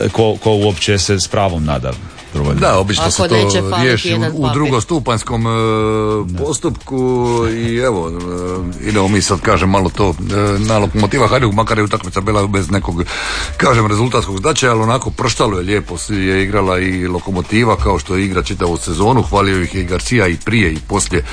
ko uopće se s pravom nada. Da, obično se to riješi u drugostupanjskom postupku i evo, idemo mi sad, kažem, malo to na Lokomotiva Hajduk, makar je utakmica bila bez nekog, kažem, rezultatskog značaja, ali onako prštalo je lijepo, je igrala i Lokomotiva kao što je igra čitavu sezonu, hvalio ih i Garcia i prije i poslije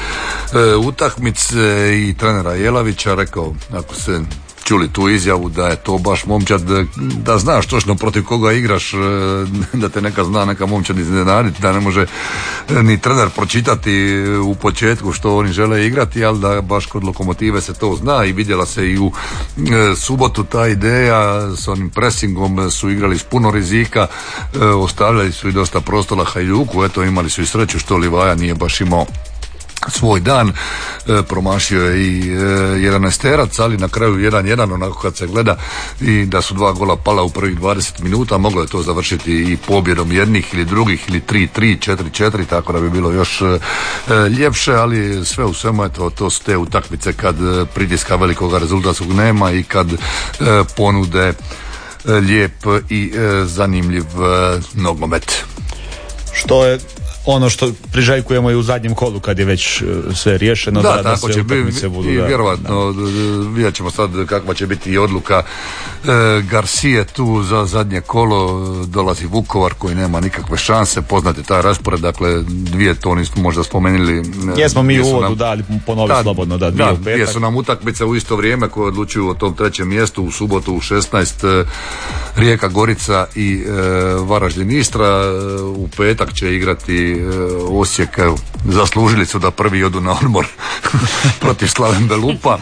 utakmice i trenera Jelavića, rekao, ako se čuli tu izjavu da je to baš momčad, da znaš točno protiv koga igraš, da te neka momčad iznenaditi, da ne može ni trener pročitati u početku što oni žele igrati, ali da baš kod Lokomotive se to zna i vidjela se i u subotu ta ideja s onim presingom, su igrali s puno rizika, ostavljali su i dosta prostora Hajduku, eto imali su i sreću što Livaja nije baš imao svoj dan, promašio je i 11-terac, ali na kraju 1-1, onako kad se gleda, i da su 2 gola pala u prvih 20 minuta, moglo je to završiti i pobjedom jednih ili drugih ili 3-3, 4-4, tako da bi bilo još ljepše, ali sve u svemu je to su te utakmice kad pritiska velikoga rezultatskog nema i kad ponude lijep i zanimljiv nogomet. Što je ono što priželjkujemo i u zadnjem kolu kad je već sve riješeno, da tako će biti i vjerovatno vidjet ćemo sad kakva će biti i odluka Garcije tu za zadnje kolo. Dolazi Vukovar koji nema nikakve šanse, poznate taj raspored, dakle dvije, to nismo možda spomenuli. Jesmo mi u uvodu dali, ponovi slobodno, dvije u petak. Dvije su nam utakmice u isto vrijeme koje odlučuju o tom trećem mjestu, u subotu u 16 Rijeka Gorica i Varaždin Istra, u petak će igrati Osijek, zaslužili su da prvi odu na odmor protiv Slaven Belupa,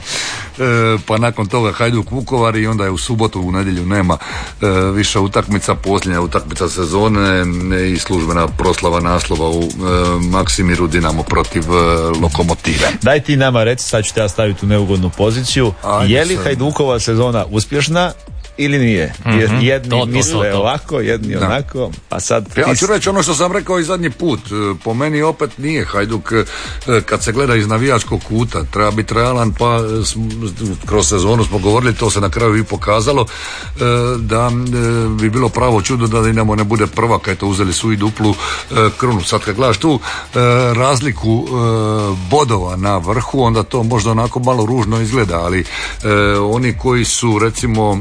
pa nakon toga Hajduk Vukovar i onda je u subotu, u nedjelju nema više utakmica, posljednja utakmica sezone i službena proslava naslova u Maksimiru, Dinamo protiv Lokomotive. Daj ti nama reci, sad ću te ja staviti u neugodnu poziciju, je li Hajdukova sezona uspješna ili nije? Jedni misle ovako, jedni onako, pa sad... Ja ću reći ono što sam rekao i zadnji put, po meni opet nije Hajduk, kad se gleda iz navijačkog kuta, treba biti realan, pa kroz sezonu smo govorili, to se na kraju i pokazalo, da bi bilo pravo čudo da Dinamo ne bude prvak, kad to uzeli su i duplu krunu. Sad kad gledaš tu razliku bodova na vrhu, onda to možda onako malo ružno izgleda, ali oni koji su recimo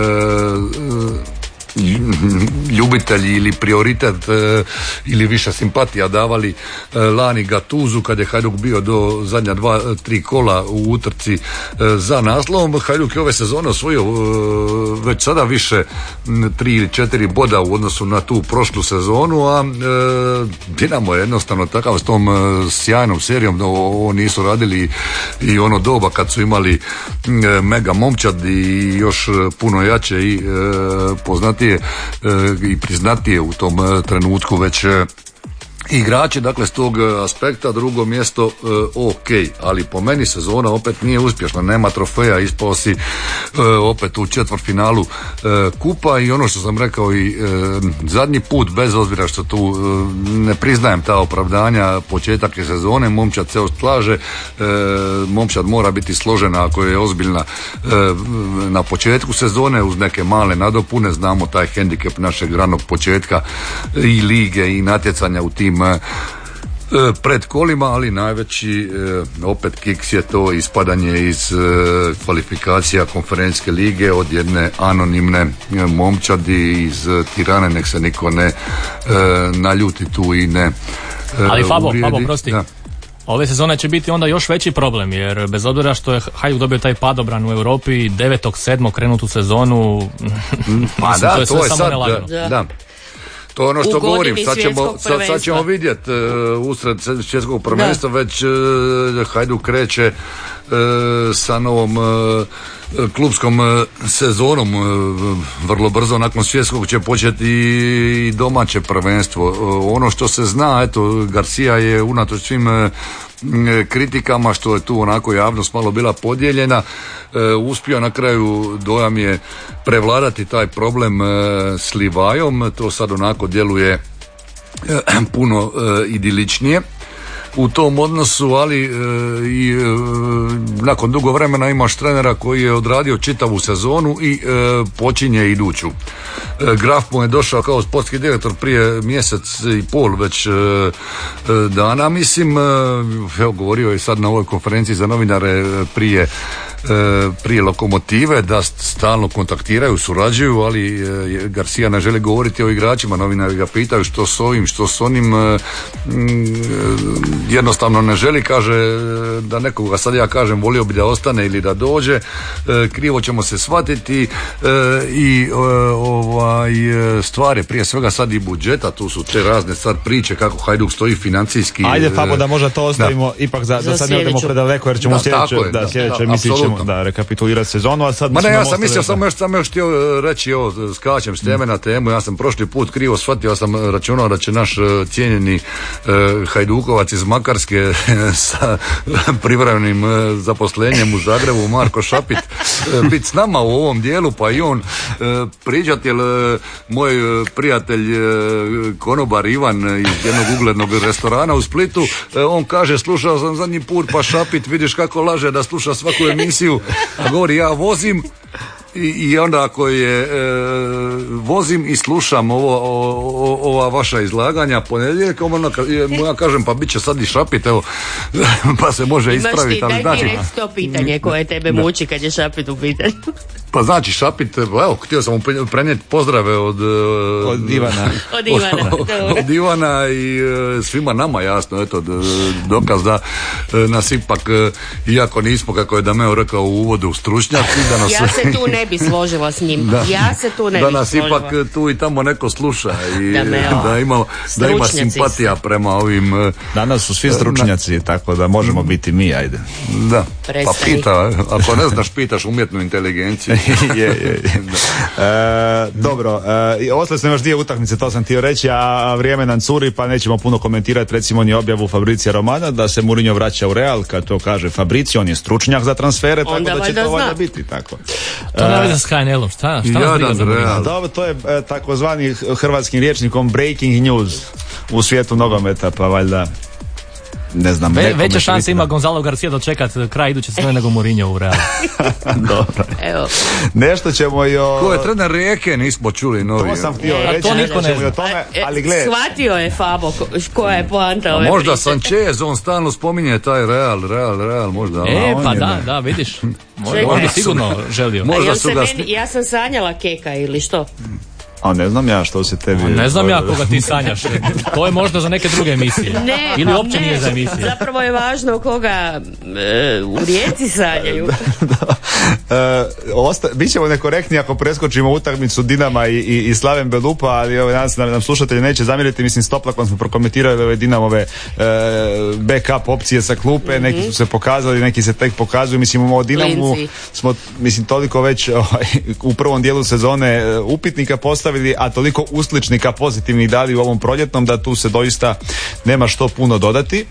ljubitelji ili prioritet ili više simpatija davali lani Gatuzu kad je Hajduk bio do zadnja 2-3 kola u utrci za naslovom. Hajduk je ove sezone osvojio već sada više 3 ili 4 boda u odnosu na tu prošlu sezonu, a Dinamo je jednostavno takav s tom sjajnom serijom, ovo nisu radili i ono doba kad su imali mega momčad i još puno jače i poznatije i priznatije u tom trenutku već igrači, dakle s tog aspekta drugo mjesto ok, ali po meni sezona opet nije uspješna, nema trofeja, ispao si opet u četvrtfinalu kupa i ono što sam rekao i zadnji put, bez obzira što tu ne priznajem ta opravdanja, početak je sezone, momčad se slaže, momčad mora biti složena ako je ozbiljna na početku sezone uz neke male nadopune, znamo taj hendikep našeg ranog početka i lige i natjecanja u tim pred kolima, ali najveći opet kiks je to ispadanje iz kvalifikacija konferencijske lige od jedne anonimne momčadi iz Tirane, nek se niko ne naljuti tu i ne ali Fabo, prosti. Da. Ove sezone će biti onda još veći problem, jer bez obzira što je Hajduk dobio taj padobran u Europi 9.7. krenut u sezonu, pa da, to je sve samo sad, nelagano. Da. To je ono što govorim, sad ćemo vidjeti usred svjetskog prvenstva već Hajduk kreće sa novom klubskom sezonom, vrlo brzo nakon svjetskog će početi i domaće prvenstvo. Ono što se zna, eto, Garcia je unatoč svim kritikama što je tu onako javnost malo bila podijeljena, uspio na kraju, dojam je, prevladati taj problem s Livajom, to sad onako djeluje puno idiličnije. u tom odnosu, ali nakon dugo vremena imaš trenera koji je odradio čitavu sezonu i počinje iduću. Graf mu je došao kao sportski direktor prije mjesec i pol već dana, mislim. Evo, govorio je sad na ovoj konferenciji za novinare prije Lokomotive da stalno kontaktiraju, surađuju, ali Garcia ne želi govoriti o igračima. Novinari ga pitaju što s ovim, što s onim, jednostavno ne želi, kaže da nekoga sad ja kažem volio bi da ostane ili da dođe, krivo ćemo se shvatiti i stvari prije svega sad i budžeta, tu su te razne sad priče kako Hajduk stoji financijski. Ajde Fabo da možda to ostavimo ipak za sad ne odemo predaleko jer ćemo sljedeće emisiji ćemo rekapitulirati sezonu, a sad ja sam mislio samo još htio reći, skačem s teme na temu, ja sam prošli put krivo shvatio, ja sam računao da će naš cijenjeni Hajdukovac iz Makarske sa privremenim zaposlenjem u Zagrebu, Marko Šapit, biti s nama u ovom dijelu, pa i on priđati, jer moj prijatelj konobar Ivan iz jednog uglednog restorana u Splitu, on kaže, slušao sam zadnji put, pa Šapit vidiš kako laže da sluša svaku emisiju, a govori ja vozim i onda ako je vozim i slušam ova vaša izlaganja ponedjeljkom, ja kažem pa bit će sad i Šapit, evo, pa se može ispraviti. Daj ti reći to pitanje koje tebe muči kad je Šapit u pitanju. Pa znači Šapit, evo, htio sam mu prenijeti pozdrave od Ivana. Od Ivana i svima nama, jasno, eto, dokaz da nas ipak, iako nismo, kako je Dameo rekao u uvodu, stručnjaci, da nas... Ja se tu ne bi složila s njim. Da nas ipak tu i tamo neko sluša i da ima simpatija prema ovim... Danas su svi stručnjaci, tako da možemo biti mi, ajde. Da, pa pita, ako ne znaš, pitaš umjetnu inteligenciju. Dobro, ostale su još dvije utakmice, to sam htio reći, a vrijeme nam curi, pa nećemo puno komentirati. Recimo on je objavu Fabricija Romana da se Mourinho vraća u Real, kad to kaže Fabricio, on je stručnjak za transfere, tako onda da će to valjda biti tako. To ne veze s HNL-om, šta nas briga za Mourinho? Dobro, to je takozvani hrvatskim rječnikom breaking news u svijetu nogometa, pa valjda ne znam. Veća šansa ima Gonzalo Garcia dočekati kraj iduće sezone nego Mourinho u Realu. Dobro. Evo. Nešto ćemo i o... Ko je trener Rijeke, nismo čuli novi. To sam htio reći, to niko ne zna. Ali gled. Shvatio je Fabo koja je poanta ove možda priče. Sanchez, on stalno spominje taj Real, možda. Pa da, vidiš. Možda sigurno želio. Ja sam sanjala Keka ili što? A ne znam ja što se tebi... Ne znam ja koga ti sanjaš. To je možda za neke druge emisije. Ili uopće nije za emisije. Zapravo je važno koga u Rijeci sanjaju. Bićemo nekorektni ako preskočimo utakmicu Dinama i Slaven Belupa, ali danas nam slušatelji neće zamjeriti. Mislim, s Toplakom smo prokomentirali ove Dinamove backup opcije sa klupe. Neki su se pokazali, neki se tek pokazuju. Mislim, o Dinamu smo toliko već u prvom dijelu sezone upitnika postavili, a toliko usličnika pozitivnih dali u ovom proljetnom da tu se doista nema što puno dodati.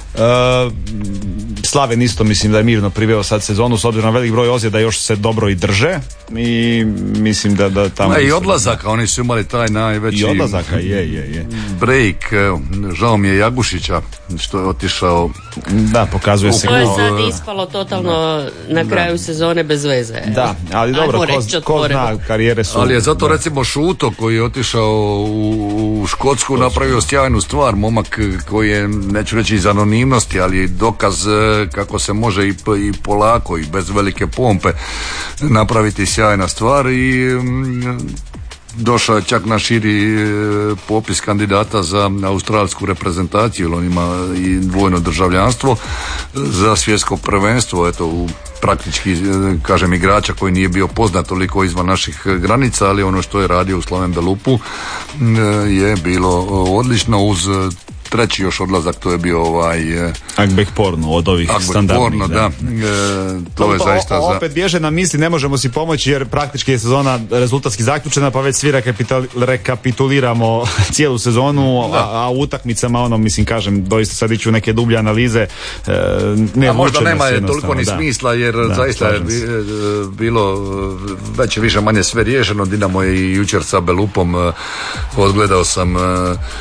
Slaven isto mislim da je mirno priveo sad sezonu s obzirom na velik broj ozljeda, još se dobro i drže i mislim da tamo... I odlazaka, oni su imali taj najveći... I odlazaka, je. Break, žao mi je Jagušića što je otišao... Da, pokazuje se... To je sad ispalo totalno na kraju sezone bez veze. Da, ali dobro, ko zna, karijere su... Ali je zato recimo Šuto koji je otišao u Škotsku napravio sjajnu stvar, momak koji je, neću reći iz anonimnosti, ali je dokaz kako se može i polako i bez velike pompe napraviti sjajna stvar i došao je čak na širi popis kandidata za australsku reprezentaciju, jer on ima i dvojno državljanstvo za svjetsko prvenstvo, eto u praktički, kažem, igrača koji nije bio poznat toliko izvan naših granica, ali ono što je radio u Slaven Belupu je bilo odlično uz treći još odlazak, to je bio Agbekporno od ovih standardnih. Da. To je zaista opet bježe nam misli, ne možemo si pomoći jer praktički je sezona rezultatski zaključena, pa već svi rekapituliramo cijelu sezonu, a u utakmicama mislim, kažem, doista sad iću neke dublje analize. A možda nema toliko ni smisla jer zaista je bilo već više manje sve riješeno. Dinamo je i jučer sa Belupom odgledao sam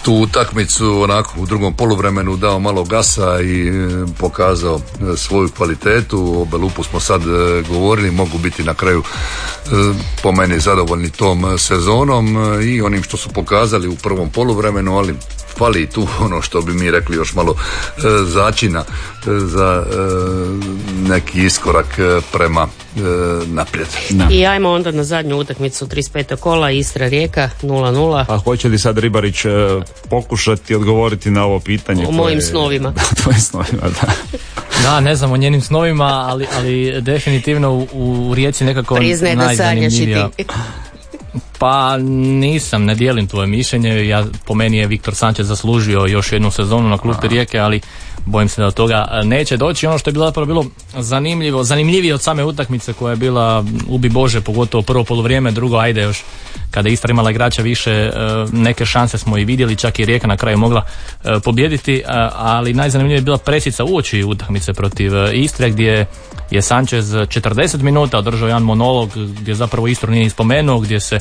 tu utakmicu onako u drugom poluvremenu dao malo gasa i pokazao svoju kvalitetu. O Belupu smo sad govorili, mogu biti na kraju po meni zadovoljni tom sezonom i onim što su pokazali u prvom poluvremenu, ali fali tu ono što bi mi rekli još malo začina za neki iskorak prema naprijed. Da. I ajmo onda na zadnju utakmicu 35. kola, Istra Rijeka 0-0. A hoće li sad Ribarić pokušati odgovoriti na ovo pitanje? O mojim snovima. Da, tvojim snovima, da. Da, ne znam o njenim snovima, ali definitivno u Rijeci nekako priznaj da sanjaš i ti. Pa nisam, ne dijelim tvoje mišljenje. Po meni je Viktor Sanchez zaslužio još jednu sezonu na klupi Rijeke, ali bojim se da od toga neće doći. Ono što je zapravo bilo zanimljivije od same utakmice koja je bila ubi Bože, pogotovo prvo poluvrijeme, drugo ajde još kada je Istra imala igrača više, neke šanse smo i vidjeli, čak i Rijeka na kraju mogla pobijediti, ali najzanimljivije je bila presica uoči utakmice protiv Istre gdje je Sanchez 40 minuta održao jedan monolog gdje zapravo Istru nije ispomenuo, gdje se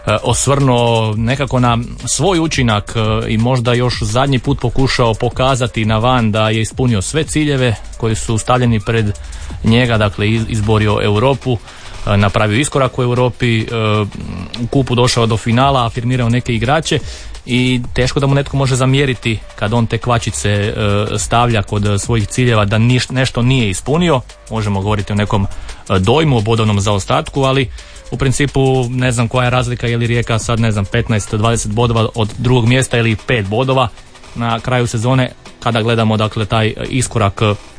osvrnuo nekako na svoj učinak i možda još zadnji put pokušao pokazati na van da je ispunio sve ciljeve koji su stavljeni pred njega, dakle izborio Europu, napravio iskorak u Europi, u kupu došao do finala, afirmirao neke igrače i teško da mu netko može zamjeriti kad on te kvačice stavlja kod svojih ciljeva da nešto nije ispunio. Možemo govoriti o nekom dojmu, o bodovnom zaostatku, ali u principu ne znam koja je razlika, je li Rijeka sad 15-20 bodova od drugog mjesta ili 5 bodova na kraju sezone kada gledamo dakle taj iskorak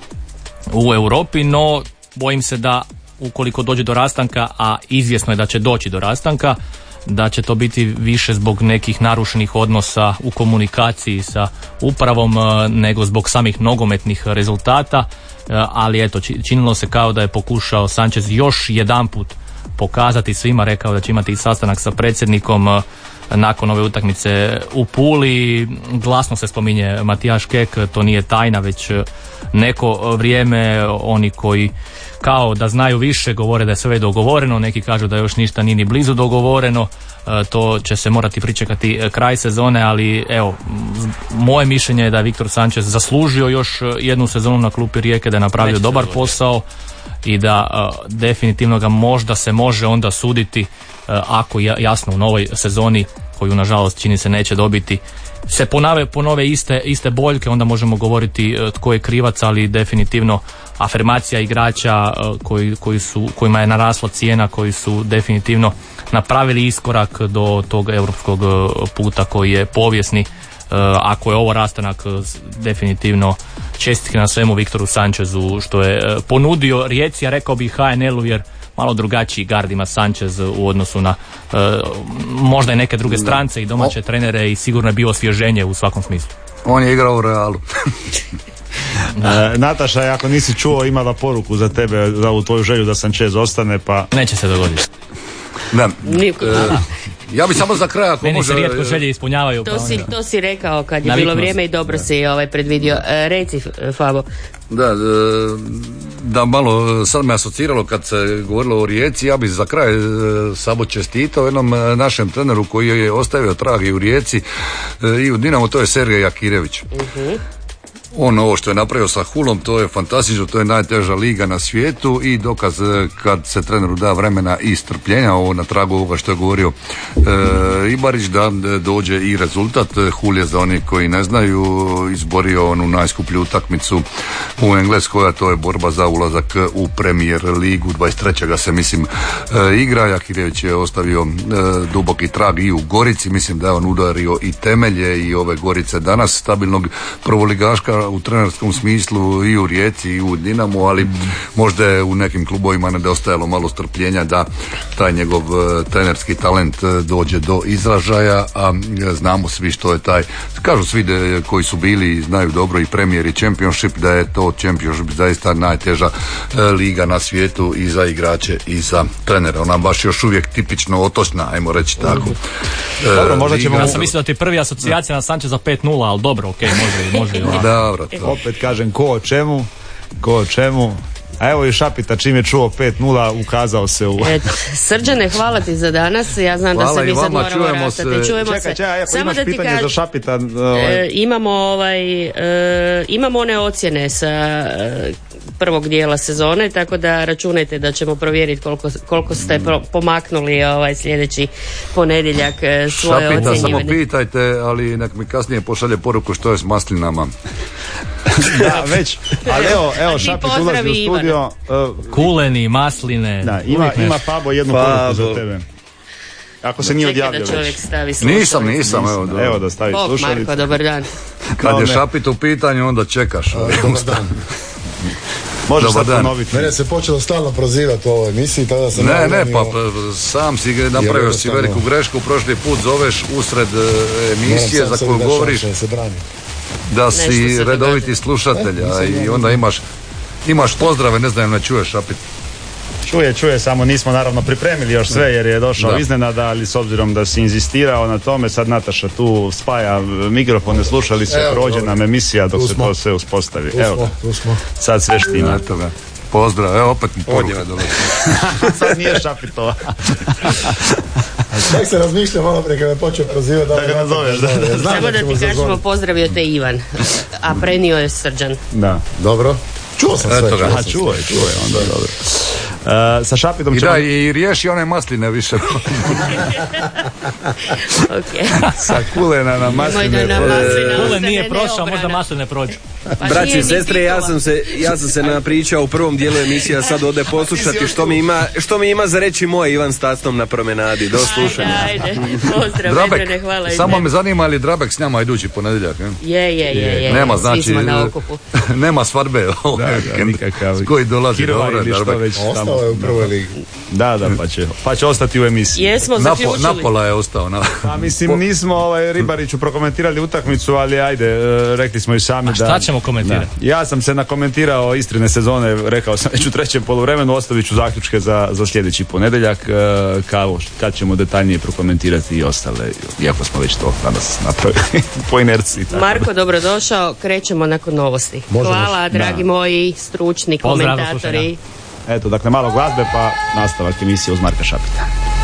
u Europi, no bojim se da ukoliko dođe do rastanka, a izvjesno je da će doći do rastanka, da će to biti više zbog nekih narušenih odnosa u komunikaciji sa upravom nego zbog samih nogometnih rezultata, ali eto, činilo se kao da je pokušao Sanchez još jedanput pokazati svima, rekao da će imati i sastanak sa predsjednikom nakon ove utakmice u Puli. Glasno se spominje Matijaš Kek, to nije tajna već neko vrijeme. Oni koji kao da znaju više govore da je sve dogovoreno, neki kažu da još ništa nije ni blizu dogovoreno. To će se morati pričekati kraj sezone, ali evo, moje mišljenje je da je Viktor Sanchez zaslužio još jednu sezonu na klupi Rijeke, da je napravio dobar posao i da definitivno ga možda se može onda suditi ako jasno u novoj sezoni, koju nažalost čini se neće dobiti, se ponove iste boljke, onda možemo govoriti tko je krivac, ali definitivno afirmacija igrača kojima je narasla cijena, koji su definitivno napravili iskorak do tog europskog puta koji je povijesni. Ako je ovo rastanak, definitivno čestitke na svemu Viktoru Sanchezu što je ponudio Rijeci, a rekao bih HNL-u, jer malo drugačiji gard ima Sanchez u odnosu na možda i neke druge strance i domaće trenere i sigurno je bio osvježenje u svakom smislu. On je igrao u Realu. Nataša, ako nisi čuo, imala poruku za tebe, za ovu tvoju želju da Sanchez ostane, pa... Neće se dogoditi. Da. Ja bi samo za kraj, ako meni može... se rijetko želje ispunjavaju. To si rekao kad je bilo vrijeme i dobro si predvidio. Reci, Fabo. Da malo sad me asociralo kad se govorilo o Rijeci. Ja bih za kraj Sabo čestitao jednom našem treneru koji je ostavio trag i u Rijeci i u Dinamo, to je Sergej Jakirević. On ovo što je napravio sa Hulom, to je fantastično, to je najteža liga na svijetu i dokaz kad se treneru da vremena i strpljenja, ovo na tragu ovoga što je govorio Ibarić, da dođe i rezultat. Hul je, za oni koji ne znaju, izborio onu najskuplju utakmicu u Engleskoj, a to je borba za ulazak u Premier ligu. 23. se mislim igra. Jakirević je ostavio duboki trag i u Gorici, mislim da je on udario i temelje i ove Gorice danas stabilnog prvoligaška u trenerskom smislu i u Rijeci i u Dinamu, ali možda je u nekim klubovima nedostajalo malo strpljenja da taj njegov trenerski talent dođe do izražaja, a znamo svi što je taj, kažu svi koji su bili i znaju dobro i Premier i Championship, da je to Championship zaista najteža liga na svijetu i za igrače i za trenere. Ona baš još uvijek tipično otočna, ajmo reći tako. Dobro, možda ćemo... Ja sam mislio da ti prvi asocijacija na Sancheza 5-0, ali dobro, ok, može. Dobro, opet kažem, ko o čemu. A evo i Šapita čim je čuo 5-0 ukazao se u... Srđane, hvala ti za danas. Ja znam hvala da se mi sad moramo čujemo rastati. Čujemo se. Čekaj, ako samo imaš da ti pitanje za Šapita... Imamo one ocjene sa prvog dijela sezone, tako da računajte da ćemo provjeriti koliko ste pomaknuli sljedeći ponedjeljak svoje Šapita ocjenjivanje. samo pitajte, ali nek mi kasnije pošalje poruku što je s maslinama. Da, već. Ali evo Šapit ulazi u studio. Kuleni, masline. Da, ima Fabo jednu poruku za tebe. Ako se nije odjavio da čovjek već. stavi slušalicu. Nisam, evo da stavi slušalicu. Marko, dobar dan. Kad je Šapit u pitanju, onda čekaš. Dobar dan. Možeš sad ponoviti. Mene se počelo stalno prozivati u ovoj emisiji, tada sam... Sam si napravio si veliku grešku, prošli put zoveš usred emisije za koju govoriš da si redoviti slušatelj, i onda imaš pozdrave, ne znam, ne čuješ Šapit. Čuje, samo nismo naravno pripremili još sve jer je došao iznenada, ali s obzirom da si inzistirao na tome, sad Nataša tu spaja mikrofone, slušali se, prođe nam emisija dok se to sve uspostavi. Evo, sad sve štima. Pozdrav, evo opet mi poruka dolazi. Sad nije Šapitova. Tek se razmišlja malo prije kada me počeo prozivati da ga nazoveš. Samo da ti kažemo, pozdravio te Ivan, a prenio je Srđan. Da. Dobro. Čuo sam sve. Čuo je, onda je dobro. Sa Šapitom ćemo... I riješi one masline više. Sa kulena na masline. Kulen nije prošao, možda masline prođu. Braći i sestre, ja sam se napričao u prvom dijelu emisije, sad ode poslušati što mi ima za reći moj Ivan s tacnom na promenadi. Do slušanja. Ajde, pozdrav, Edrene, hvala. Samo me zanima li Drabek s njama idući ponedjeljak? Je. Nema, svi smo na okupu. Nema svadbe. Koji dolazi dobro. Ostao je u prvoj ligi. Da, pa će ostati u emisiji. Jesmo zaključili. Napola je ostao. Pa mislim, nismo Ribariću prokomentirali utakmicu, ali ajde, rekli smo i sami da... Šta ćemo komentirati? Ja sam se nakomentirao Istrine sezone, rekao sam već u trećem poluvremenu, ostavit ću zaključke za sljedeći ponedjeljak, kad ćemo detaljnije prokomentirati i ostale, iako smo već to danas napravili po inerciji. Marko, dobrodošao, krećemo nakon novosti. Hvala, dragi moji stručni komentatori. Eto, dakle, malo glazbe pa nastavak emisije uz Marka Šapita.